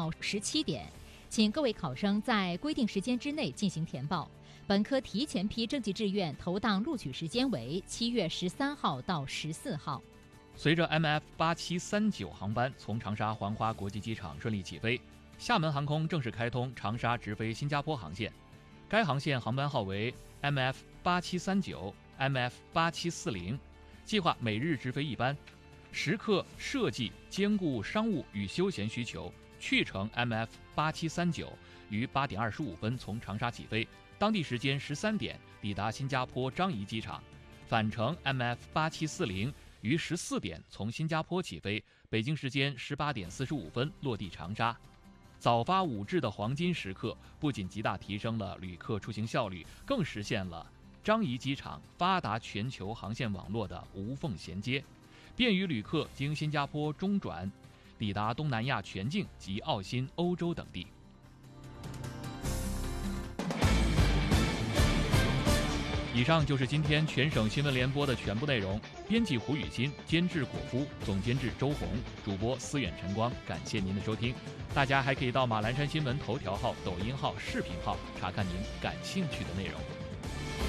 到17点，请各位考生在规定时间之内进行填报。本科提前批征集志愿投档录取时间为7月13号到14号。 随着 MF8739 航班从长沙环花国际机场顺利起飞，厦门航空正式开通长沙直飞新加坡航线。该航线航班号为 MF8739、MF8740，计划每日直飞1班。时刻设计兼顾商务与休闲需求，去程 MF8739 于8点25分从长沙起飞，当地时间13点抵达新加坡樟宜机场，返程 MF8740 于14点从新加坡起飞，北京时间18点45分落地长沙。早发午至的黄金时刻，不仅极大提升了旅客出行效率，更实现了樟宜机场发达全球航线网络的无缝衔接，便于旅客经新加坡中转，抵达东南亚全境及澳新、欧洲等地。以上就是今天全省新闻联播的全部内容。编辑胡雨欣，监制果夫，总监制周红，主播思远、晨光。感谢您的收听。大家还可以到马栏山新闻头条号、抖音号、视频号查看您感兴趣的内容。